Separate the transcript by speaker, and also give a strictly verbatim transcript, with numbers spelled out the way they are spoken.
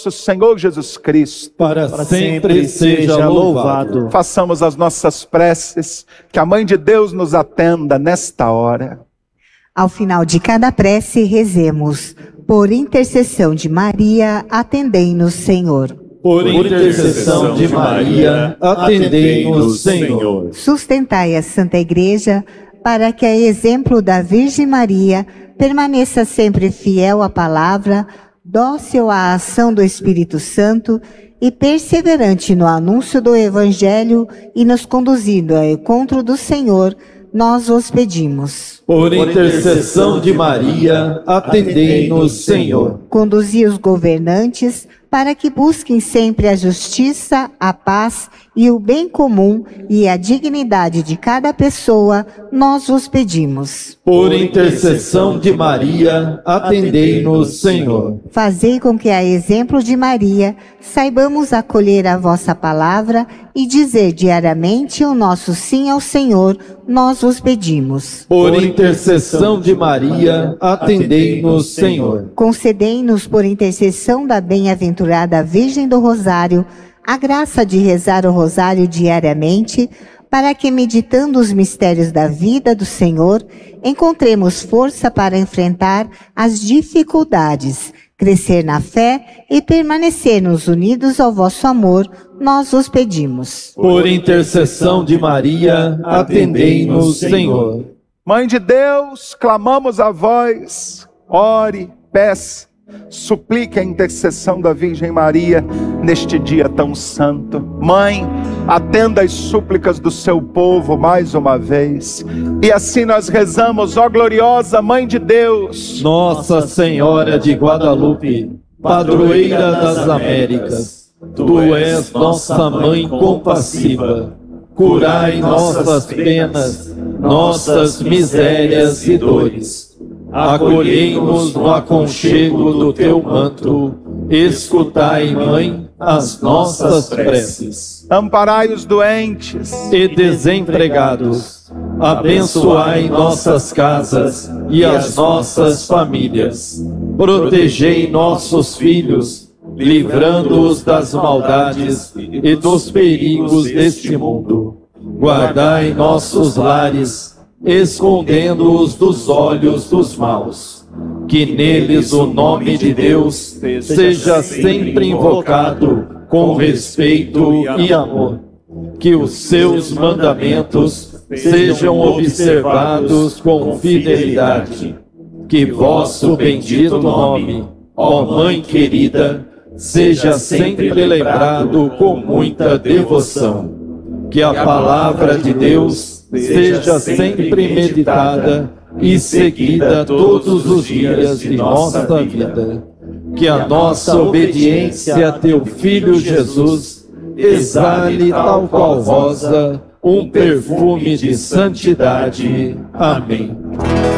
Speaker 1: nosso Senhor Jesus Cristo,
Speaker 2: para, para sempre, sempre seja louvado.
Speaker 1: Façamos as nossas preces, que a Mãe de Deus nos atenda nesta hora.
Speaker 3: Ao final de cada prece, rezemos: por intercessão de Maria, atendei-nos, Senhor.
Speaker 2: Por intercessão de Maria, atendei-nos, Senhor.
Speaker 3: Sustentai a Santa Igreja, para que, a exemplo da Virgem Maria, permaneça sempre fiel à palavra, dócil à ação do Espírito Santo e perseverante no anúncio do Evangelho e nos conduzindo ao encontro do Senhor, nós vos pedimos.
Speaker 2: Por intercessão de Maria, atendei-nos, Senhor.
Speaker 3: Conduzi os governantes para que busquem sempre a justiça, a paz e o bem comum e a dignidade de cada pessoa, nós vos pedimos.
Speaker 2: Por intercessão de Maria, atendei-nos, Senhor.
Speaker 3: Fazei com que, a exemplo de Maria, saibamos acolher a vossa palavra e dizer diariamente o nosso sim ao Senhor, nós vos pedimos.
Speaker 2: Por intercessão de Maria, atendei-nos, Senhor.
Speaker 3: Concedei-nos, por intercessão da bem-aventurada Virgem do Rosário, a graça de rezar o Rosário diariamente, para que, meditando os mistérios da vida do Senhor, encontremos força para enfrentar as dificuldades, crescer na fé e permanecermos unidos ao vosso amor, nós vos pedimos.
Speaker 2: Por intercessão de Maria, atendei-nos, Senhor.
Speaker 1: Mãe de Deus, clamamos a vós, ore, peça, suplique a intercessão da Virgem Maria neste dia tão santo. Mãe, atenda as súplicas do seu povo mais uma vez. E assim nós rezamos: ó gloriosa Mãe de Deus,
Speaker 2: Nossa Senhora de Guadalupe, padroeira das Américas, tu és nossa Mãe compassiva. Curai nossas penas, nossas misérias e dores. Acolhei-nos no aconchego do teu manto. Escutai, Mãe, as nossas preces.
Speaker 1: Amparai os doentes
Speaker 2: e desempregados. Abençoai nossas casas e as nossas famílias. Protegei nossos filhos, livrando-os das maldades e dos perigos deste mundo. Guardai nossos lares, escondendo-os dos olhos dos maus. Que neles o nome de Deus seja sempre invocado com respeito e amor. Que os seus mandamentos sejam observados com fidelidade. Que vosso bendito nome, ó Mãe querida, seja sempre lembrado com muita devoção. Que a palavra de Deus seja sempre meditada e seguida todos os dias de nossa vida. Que a nossa obediência a teu Filho Jesus exale, tal qual rosa, um perfume de santidade. Amém.